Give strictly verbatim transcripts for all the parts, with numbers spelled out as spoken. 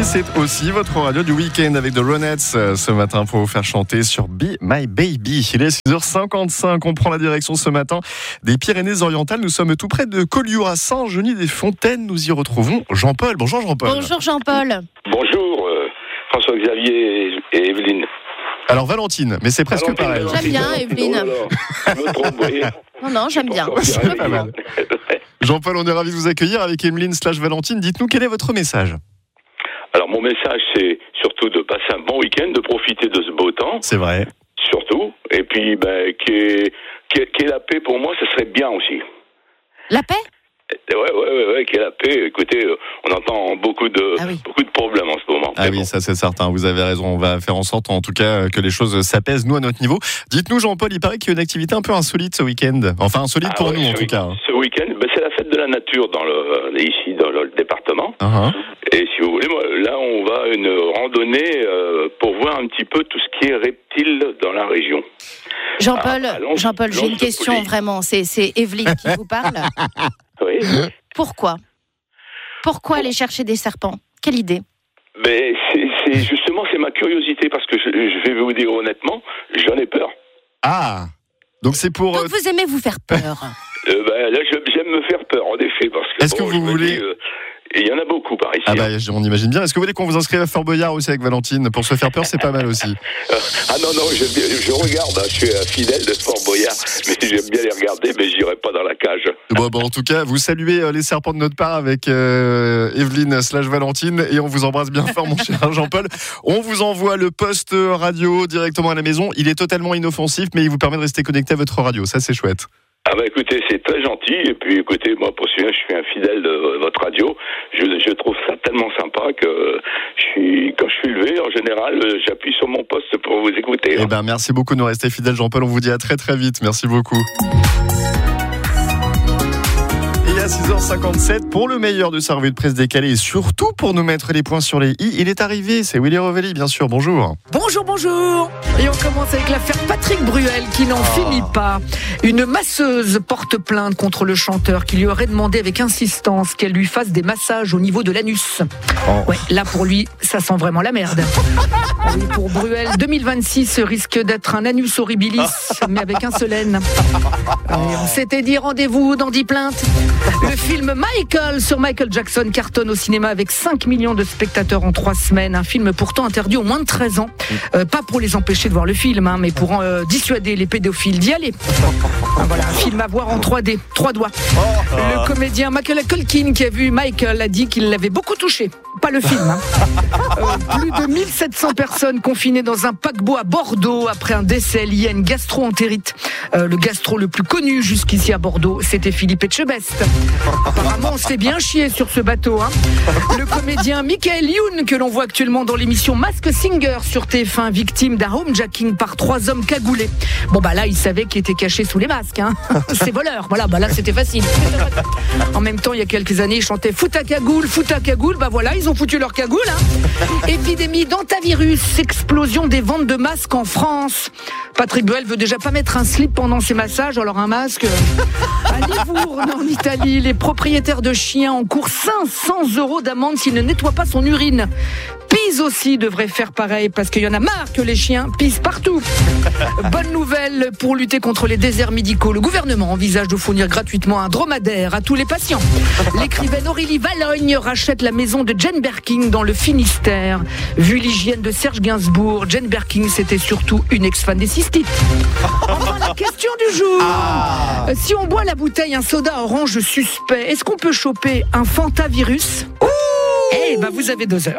c'est aussi votre radio du week-end avec The Ronettes ce matin pour vous faire chanter sur Be My Baby. Il est six heures cinquante-cinq, on prend la direction ce matin des Pyrénées-Orientales. Nous sommes tout près de Collioure à Saint-Genis-des-Fontaines. Nous y retrouvons Jean-Paul. Bonjour Jean-Paul. Bonjour Jean-Paul. Bonjour euh, François-Xavier et, et Evelyne. Alors Valentine, mais c'est presque Valentine, pareil. Valentine, J'aime bien Valentine. Evelyne. Oh là là, je me trompe, vous voyez. Non, non, j'aime bien. C'est pas mal. Jean-Paul, on est ravis de vous accueillir avec Emeline slash Valentine. Dites-nous quel est votre message. Alors mon message, c'est surtout de passer un bon week-end, de profiter de ce beau temps. C'est vrai. Surtout. Et puis, ben, qu'il y ait, qu'il y ait, qu'il y ait la paix pour moi, ce serait bien aussi. La paix ? Ouais, ouais, ouais, ouais, qu'il y ait la paix. Écoutez, on entend beaucoup de, Ah oui. beaucoup de problèmes en ce moment. Ah oui, bon. ça c'est certain, vous avez raison. On va faire en sorte en tout cas que les choses s'apaisent, nous à notre niveau. Dites-nous Jean-Paul, il paraît qu'il y a une activité un peu insolite ce week-end. Enfin insolite Ah pour ouais, nous en ce tout week- cas. Ce week-end, ben, c'est la fête de la nature dans le, ici dans le département. Uh-huh. Et si vous voulez, moi, là, on va à une randonnée euh, pour voir un petit peu tout ce qui est reptiles dans la région. Jean-Paul, Ah, allons- Jean-Paul, j'ai allons une se question poser. vraiment. C'est, c'est Evelyne qui vous parle. Oui. Pourquoi ? Pourquoi aller chercher des serpents ? Quelle idée ? Mais c'est, c'est justement, c'est ma curiosité parce que je, je vais vous dire honnêtement, j'en ai peur. Ah, donc c'est pour... Donc euh, vous aimez vous faire peur. Euh, ben, là, je- j'aime me faire peur, en effet, parce que... Est-ce que vous je me voulez- dis, euh, et il y en a beaucoup par ici. Ah hein. bah on imagine bien. Est-ce que vous voulez qu'on vous inscrive à Fort Boyard aussi avec Valentine? Pour se faire peur, c'est pas mal aussi. Euh, ah non, non, je, je regarde, hein, je suis euh, fidèle de Fort Boyard, mais j'aime bien les regarder, mais j'irai pas dans la cage. Bon, bon, en tout cas, vous saluez euh, les serpents de notre part avec euh, Evelyne slash Valentine et on vous embrasse bien fort, mon cher Jean-Paul. On vous envoie le poste radio directement à la maison. Il est totalement inoffensif, mais il vous permet de rester connecté à votre radio. Ça, c'est chouette. Ah bah écoutez, c'est très gentil, et puis écoutez, moi pour celui-là, je suis un fidèle de votre radio, je, je trouve ça tellement sympa que je suis, quand je suis levé, en général, j'appuie sur mon poste pour vous écouter. Eh hein. ben, merci beaucoup de nous rester fidèles, Jean-Paul. On vous dit à très très vite. Merci beaucoup. Et à six heures cinquante-sept, pour le meilleur de sa revue de presse décalée et surtout pour nous mettre les points sur les i, il est arrivé. C'est Willy Rovelli, bien sûr. Bonjour. Bonjour, bonjour. Et on commence avec l'affaire Patrick Bruel qui n'en Oh. finit pas. Une masseuse porte plainte contre le chanteur qui lui aurait demandé avec insistance qu'elle lui fasse des massages au niveau de l'anus. Oh. Ouais, là pour lui, ça sent vraiment la merde. Ah oui, pour Bruel, deux mille vingt-six risque d'être un anus horribilis, mais avec un seul N. Ah oui, on s'était dit rendez-vous dans dix plaintes. Le film Michael sur Michael Jackson cartonne au cinéma avec cinq millions de spectateurs en trois semaines. Un film pourtant interdit aux moins de treize ans. Euh, pas pour les empêcher de voir le film, hein, mais pour euh, dissuader les pédophiles d'y aller. Ah, voilà, un film à voir en trois D, trois doigts. Le comédien Michael Culkin qui a vu Michael a dit qu'il l'avait beaucoup touché. Pas le film. Hein. Euh, plus de mille sept cents personnes confinées dans un paquebot à Bordeaux après un décès lié à une gastro-entérite. Euh, le gastro le plus connu jusqu'ici à Bordeaux, c'était Philippe Etchebest. Apparemment, on se fait bien chier sur ce bateau. Hein. Le comédien Michael Youn, que l'on voit actuellement dans l'émission Mask Singer sur T F un, victime d'un homejacking par trois hommes cagoulés. Bon, bah là, il savait qu'il était caché sous les masques. Hein. C'est voleur. Voilà, bah là, c'était facile. En même temps, il y a quelques années, ils chantaient Fout ta cagoule, fout ta cagoule. Bah voilà, ils ont foutu leur cagoule. Hein. Épidémie d'antavirus, explosion des ventes de masques en France. Patrick Bruel veut déjà pas mettre un slip pendant ses massages, alors un masque. À Livourne, en Italie, les propriétaires de chiens encourent cinq cents euros d'amende s'ils ne nettoient pas son urine. Pise aussi devrait faire pareil parce qu'il y en a marre que les chiens pissent partout. Bonne nouvelle pour lutter contre les déserts médicaux. Le gouvernement envisage de fournir gratuitement un dromadaire à tous les patients. L'écrivaine Aurélie Valogne rachète la maison de Jane Birkin dans le Finistère. Vu l'hygiène de Serge Gainsbourg, Jane Birkin c'était surtout une ex-fan des cystites. Enfin, la question du jour. Ah. Euh, Si on boit la bouteille un soda orange suspect, est-ce qu'on peut choper un fantavirus ? Eh ben vous avez deux heures.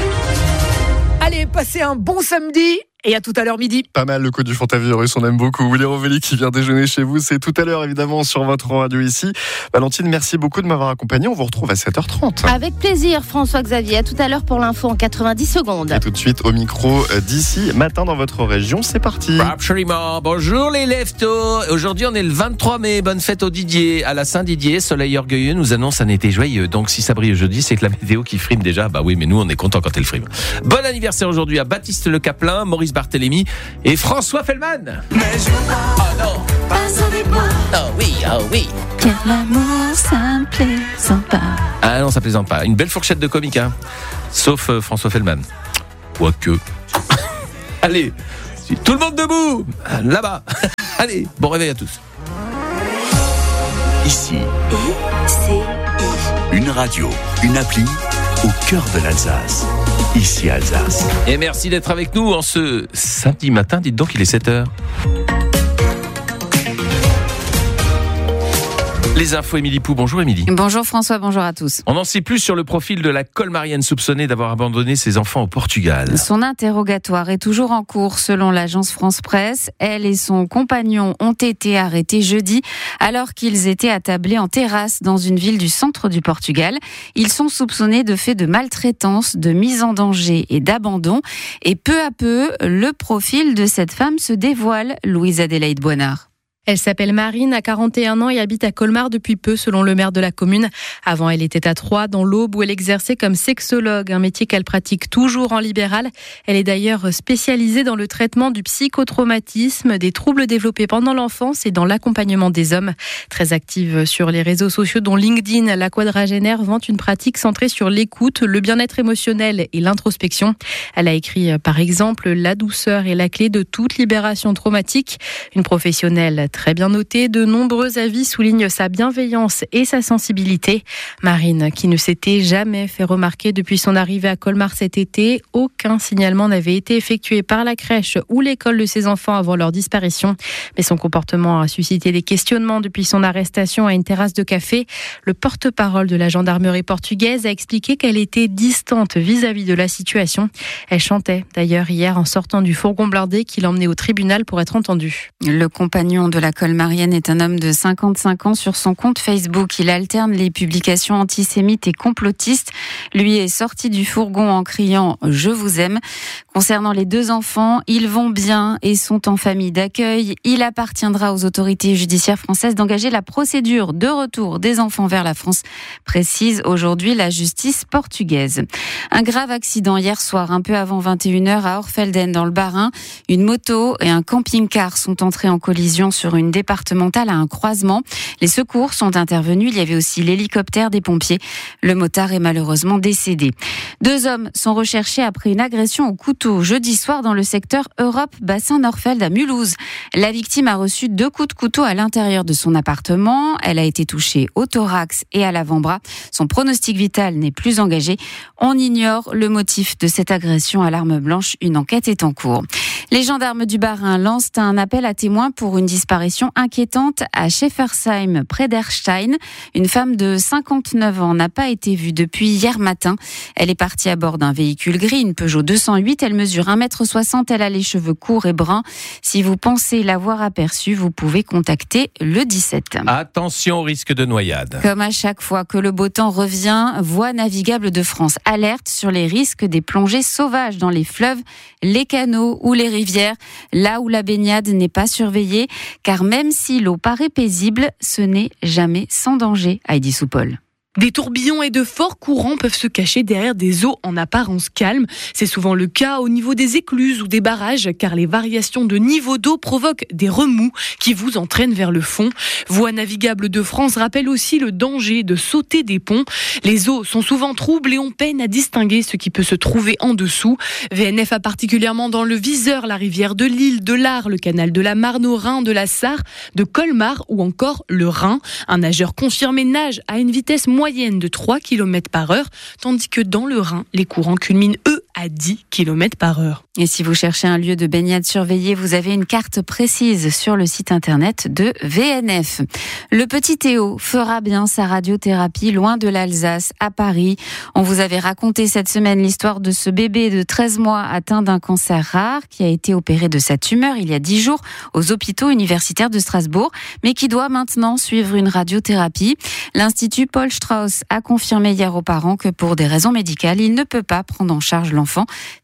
Allez, passez un bon samedi et à tout à l'heure midi. Pas mal le coup du fantavirus, on aime beaucoup. Willy Rovelli qui vient déjeuner chez vous, c'est tout à l'heure évidemment sur votre radio ici. Valentine, merci beaucoup de m'avoir accompagné. On vous retrouve à sept heures trente. Avec plaisir, François-Xavier. À tout à l'heure pour l'info en quatre-vingt-dix secondes. Et tout de suite au micro d'ici matin dans votre région, c'est parti. Absolument. Bonjour les leftos. Aujourd'hui, on est le vingt-trois mai. Bonne fête au Didier. À la Saint-Didier, soleil orgueilleux nous annonce un été joyeux. Donc, si ça brille jeudi, c'est que la météo qui frime déjà. Bah oui, mais nous, on est content quand elle frime. Bon anniversaire aujourd'hui à Baptiste Le Caplin, Maurice Fabrice Barthélémy et François Fellman. Mais je... Oh non, Pas avec moi. oh oui, oh oui. Quel amour, ça me plaisante pas. Ah non, ça plaisante pas. Une belle fourchette de comique, hein. Sauf euh, François Fellman. Quoique. Allez, tout le monde debout, là-bas. Allez, bon réveil à tous. Ici, C'est une radio, une appli au cœur de l'Alsace. Ici Alsace. Et merci d'être avec nous en ce samedi matin. Dites donc, il est sept heures. Les infos, Émilie Pou. Bonjour Émilie. Bonjour François, bonjour à tous. On en sait plus sur le profil de la colmarienne soupçonnée d'avoir abandonné ses enfants au Portugal. Son interrogatoire est toujours en cours selon l'agence France Presse. Elle et son compagnon ont été arrêtés jeudi alors qu'ils étaient attablés en terrasse dans une ville du centre du Portugal. Ils sont soupçonnés de faits de maltraitance, de mise en danger et d'abandon. Et peu à peu, le profil de cette femme se dévoile, Louise Adélaïde Boinard. Elle s'appelle Marine, a quarante et un ans et habite à Colmar depuis peu, selon le maire de la commune. Avant, elle était à Troyes, dans l'Aube, où elle exerçait comme sexologue, un métier qu'elle pratique toujours en libéral. Elle est d'ailleurs spécialisée dans le traitement du psychotraumatisme, des troubles développés pendant l'enfance et dans l'accompagnement des hommes. Très active sur les réseaux sociaux, dont LinkedIn, la quadragénaire vante une pratique centrée sur l'écoute, le bien-être émotionnel et l'introspection. Elle a écrit, par exemple, « La douceur est la clé de toute libération traumatique ». Une professionnelle très bien notée, de nombreux avis soulignent sa bienveillance et sa sensibilité. Marine, qui ne s'était jamais fait remarquer depuis son arrivée à Colmar cet été, aucun signalement n'avait été effectué par la crèche ou l'école de ses enfants avant leur disparition. Mais son comportement a suscité des questionnements depuis son arrestation à une terrasse de café. Le porte-parole de la gendarmerie portugaise a expliqué qu'elle était distante vis-à-vis de la situation. Elle chantait d'ailleurs hier en sortant du fourgon blindé qui l'emmenait au tribunal pour être entendue. Le compagnon de la colmarienne est un homme de cinquante-cinq ans. Sur son compte Facebook, il alterne les publications antisémites et complotistes. Lui est sorti du fourgon en criant « Je vous aime ». Concernant les deux enfants, ils vont bien et sont en famille d'accueil. Il appartiendra aux autorités judiciaires françaises d'engager la procédure de retour des enfants vers la France, précise aujourd'hui la justice portugaise. Un grave accident hier soir, un peu avant vingt et une heures à Orfelden dans le Bas-Rhin. Une moto et un camping-car sont entrés en collision sur une départementale à un croisement. Les secours sont intervenus. Il y avait aussi l'hélicoptère des pompiers. Le motard est malheureusement décédé. Deux hommes sont recherchés après une agression au couteau jeudi soir dans le secteur Europe-Bassin-Norfeld à Mulhouse. La victime a reçu deux coups de couteau à l'intérieur de son appartement. Elle a été touchée au thorax et à l'avant-bras. Son pronostic vital n'est plus engagé. On ignore le motif de cette agression à l'arme blanche. Une enquête est en cours. Les gendarmes du Bas-Rhin lancent un appel à témoins pour une disparition inquiétante à Scheffersheim, près d'Erstein. Une femme de cinquante-neuf ans n'a pas été vue depuis hier matin. Elle est partie à bord d'un véhicule gris, une Peugeot deux cent huit. Elle mesure un mètre soixante. Elle a les cheveux courts et bruns. Si vous pensez l'avoir aperçue, vous pouvez contacter le dix-sept. Attention au risque de noyade. Comme à chaque fois que le beau temps revient, Voies navigables de France alerte sur les risques des plongées sauvages dans les fleuves, les canaux ou les rivières, là où la baignade n'est pas surveillée, car même si l'eau paraît paisible, ce n'est jamais sans danger. Heidi Soupol. Des tourbillons et de forts courants peuvent se cacher derrière des eaux en apparence calmes. C'est souvent le cas au niveau des écluses ou des barrages, car les variations de niveau d'eau provoquent des remous qui vous entraînent vers le fond. Voies navigables de France rappelle aussi le danger de sauter des ponts. Les eaux sont souvent troubles et on peine à distinguer ce qui peut se trouver en dessous. V N F a particulièrement dans le viseur la rivière de Lille, de l'Ar, le canal de la Marne au Rhin, de la Sarre, de Colmar ou encore le Rhin. Un nageur confirmé nage à une vitesse moyenne moyenne de trois kilomètres par heure, tandis que dans le Rhin, les courants culminent, eux, à dix kilomètres par heure. Et si vous cherchez un lieu de baignade surveillé, vous avez une carte précise sur le site internet de V N F. Le petit Théo fera bien sa radiothérapie loin de l'Alsace, à Paris. On vous avait raconté cette semaine l'histoire de ce bébé de treize mois atteint d'un cancer rare qui a été opéré de sa tumeur il y a dix jours aux hôpitaux universitaires de Strasbourg, mais qui doit maintenant suivre une radiothérapie. L'Institut Paul Strauss a confirmé hier aux parents que pour des raisons médicales, il ne peut pas prendre en charge l'enfant.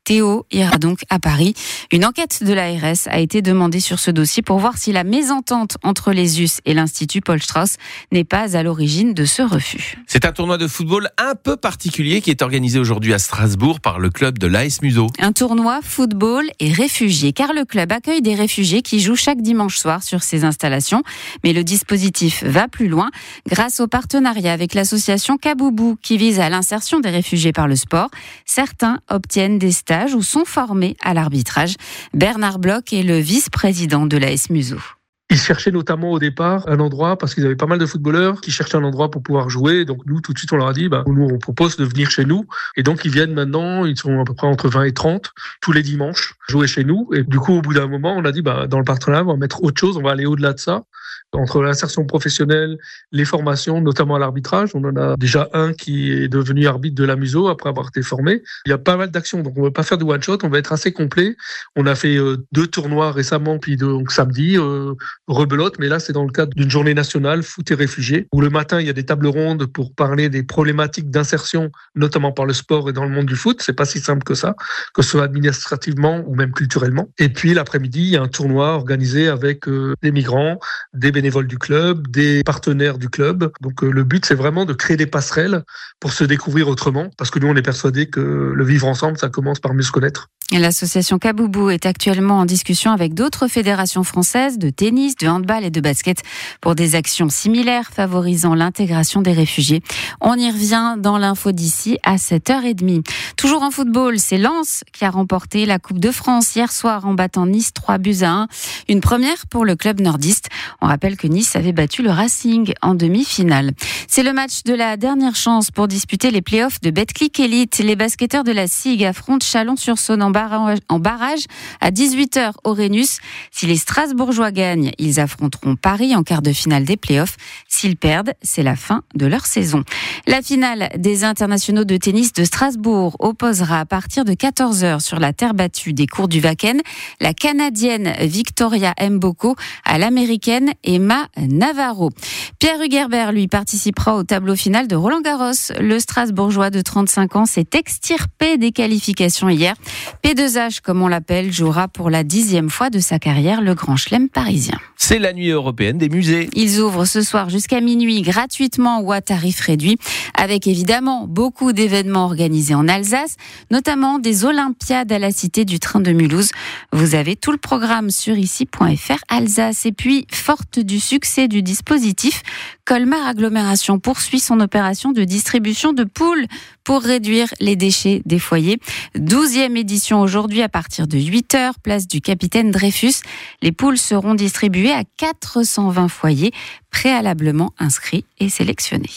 Théo ira donc à Paris. Une enquête de l'A R S a été demandée sur ce dossier pour voir si la mésentente entre les U S et l'Institut Paul Strauss n'est pas à l'origine de ce refus. C'est un tournoi de football un peu particulier qui est organisé aujourd'hui à Strasbourg par le club de l'A S Museau. Un tournoi football et réfugiés, car le club accueille des réfugiés qui jouent chaque dimanche soir sur ses installations. Mais le dispositif va plus loin grâce au partenariat avec l'association Kaboubou qui vise à l'insertion des réfugiés par le sport. Certains obtiennent des stages ou sont formés à l'arbitrage. Bernard Bloch est le vice-président de l'A S Museau. Ils cherchaient notamment au départ un endroit, parce qu'ils avaient pas mal de footballeurs qui cherchaient un endroit pour pouvoir jouer. Donc nous, tout de suite, on leur a dit, bah, nous, on propose de venir chez nous. Et donc, ils viennent maintenant, ils sont à peu près entre vingt et trente, tous les dimanches, jouer chez nous. Et du coup, au bout d'un moment, on a dit, bah, dans le partenariat, on va mettre autre chose, on va aller au-delà de ça. Entre l'insertion professionnelle, les formations, notamment à l'arbitrage. On en a déjà un qui est devenu arbitre de la Museau après avoir été formé. Il y a pas mal d'actions, donc on ne va pas faire de one-shot, on va être assez complet. On a fait euh, deux tournois récemment, puis donc samedi, euh, rebelote, mais là c'est dans le cadre d'une journée nationale foot et réfugiés, où le matin il y a des tables rondes pour parler des problématiques d'insertion, notamment par le sport et dans le monde du foot. C'est pas si simple que ça, que ce soit administrativement ou même culturellement. Et puis l'après-midi, il y a un tournoi organisé avec euh, des migrants, des bénévoles du club, des partenaires du club. Donc euh, le but, c'est vraiment de créer des passerelles pour se découvrir autrement, parce que nous, on est persuadés que le vivre ensemble, ça commence par mieux se connaître. L'association Kaboubou est actuellement en discussion avec d'autres fédérations françaises de tennis, de handball et de basket pour des actions similaires favorisant l'intégration des réfugiés. On y revient dans l'info d'ici à sept heures trente. Toujours en football, c'est Lens qui a remporté la Coupe de France hier soir en battant Nice trois buts à un. Une première pour le club nordiste. On rappelle que Nice avait battu le Racing en demi-finale. C'est le match de la dernière chance pour disputer les playoffs de Betclic Elite. Les basketteurs de la S I G affrontent Chalon-sur-Saône en en barrage à dix-huit heures au Rhenus. Si les Strasbourgeois gagnent, ils affronteront Paris en quart de finale des playoffs. S'ils perdent, c'est la fin de leur saison. La finale des internationaux de tennis de Strasbourg opposera à partir de quatorze heures sur la terre battue des cours du Wacken la Canadienne Victoria Mboko à l'Américaine Emma Navarro. Pierre Hugerbert, lui, participera au tableau final de Roland-Garros. Le Strasbourgeois de trente-cinq ans s'est extirpé des qualifications hier. P deux H, comme on l'appelle, jouera pour la dixième fois de sa carrière le Grand Chelem parisien. C'est la nuit européenne des musées. Ils ouvrent ce soir jusqu'à minuit gratuitement ou à tarif réduit, avec évidemment beaucoup d'événements organisés en Alsace, notamment des Olympiades à la Cité du Train de Mulhouse. Vous avez tout le programme sur ici point f r Alsace. Et puis, forte du succès du dispositif, Colmar Agglomération poursuit son opération de distribution de poules pour réduire les déchets des foyers. douzième édition aujourd'hui à partir de huit heures, place du Capitaine Dreyfus. Les poules seront distribuées à quatre cent vingt foyers préalablement inscrits et sélectionnés.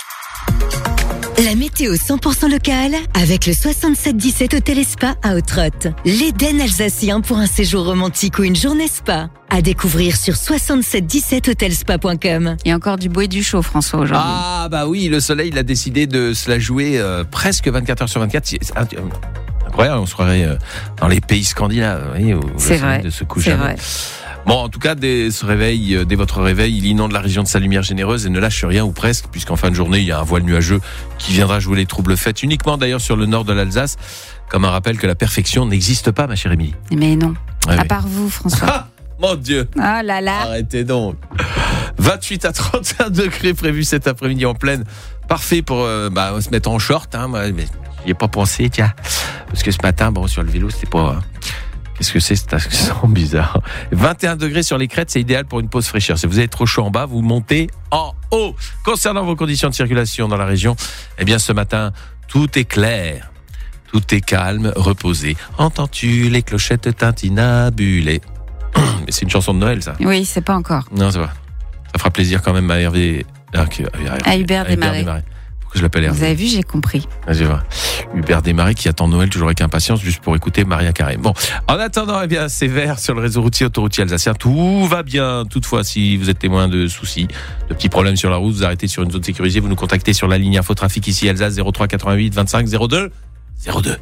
La météo cent pour cent locale avec le soixante-sept dix-sept Hôtel et Spa à Ottrott. L'Éden alsacien pour un séjour romantique ou une journée spa. À découvrir sur soixante-sept dix-sept hotelspa point com. Il y a encore du beau et du chaud, François, aujourd'hui. Ah bah oui, le soleil il a décidé de se la jouer euh, presque vingt-quatre heures sur vingt-quatre. C'est incroyable, on se croirait euh, dans les pays scandinaves. Vous voyez, où c'est vrai, de se couche c'est jamais. vrai. Bon, en tout cas, dès ce réveil, dès votre réveil, il inonde la région de sa lumière généreuse et ne lâche rien ou presque, puisqu'en fin de journée, il y a un voile nuageux qui viendra jouer les troubles faits uniquement d'ailleurs sur le nord de l'Alsace, comme un rappel que la perfection n'existe pas, ma chère Émilie. Mais non, ouais, à oui. part vous, François. Ah, mon Dieu. Oh là là. Arrêtez donc. vingt-huit à trente et un degrés prévus cet après-midi en pleine. Parfait pour euh, bah, se mettre en short. Hein, moi, mais j'y ai pas pensé, tiens. Parce que ce matin, bon, sur le vélo, c'était pas... Hein. Qu'est-ce que c'est cet accent bizarre? vingt et un degrés sur les crêtes, c'est idéal pour une pause fraîcheur. Si vous avez trop chaud en bas, vous montez en haut. Concernant vos conditions de circulation dans la région, eh bien ce matin, tout est clair. Tout est calme, reposé. Entends-tu les clochettes tintinabulées? Mais c'est une chanson de Noël, ça. Oui, c'est pas encore. Non, ça va. Ça fera plaisir quand même à Hervé... À, à, à Hubert Desmarais. Je l'appelle Hervé. Vous avez vu, j'ai compris. Vas-y, va. Hubert Desmarais qui attend Noël toujours avec impatience juste pour écouter Maria Carré. Bon, en attendant, eh bien, c'est vert sur le réseau routier autoroutier alsacien. Tout va bien. Toutefois, si vous êtes témoin de soucis, de petits problèmes sur la route, vous arrêtez sur une zone sécurisée, vous nous contactez sur la ligne infotrafic ici Alsace zéro trois quatre-vingt-huit vingt-cinq zéro deux zéro deux.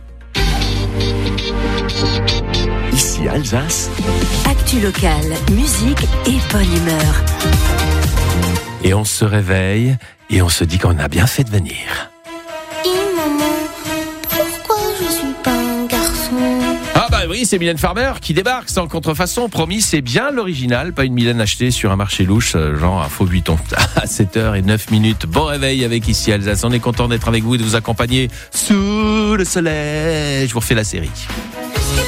Ici Alsace. Actu locale, musique et bonne humeur. Et on se réveille et on se dit qu'on a bien fait de venir. Dis maman, pourquoi je suis pas un garçon? oui, c'est Mylène Farmer qui débarque sans contrefaçon. Promis, c'est bien l'original, pas une Mylène achetée sur un marché louche, genre un faux buiton. À sept heures neuf minutes, bon réveil avec Ici Alsace. On est content d'être avec vous et de vous accompagner sous le soleil. Je vous refais la série.